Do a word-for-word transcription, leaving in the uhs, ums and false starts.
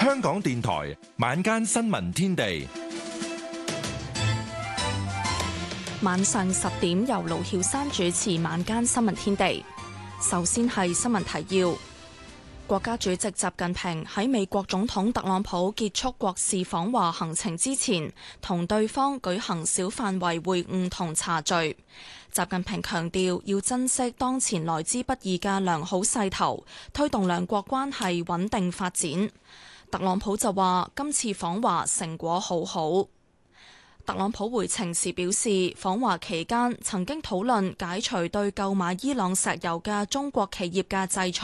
香港電台晚間新聞天地， 晚上十點由盧曉山主持晚間新聞天地。首先係新聞提要。國家主席習近平喺美國總統特朗普結束國事訪華行程之前，同對方舉行小範圍會晤同茶敘。習近平強調要珍惜當前來之不易嘅良好勢頭，推動兩國關係穩定發展。特朗普就話今次訪華成果好好。特朗普回程時表示，訪華期間曾經討論解除對購買伊朗石油嘅中國企業嘅制裁。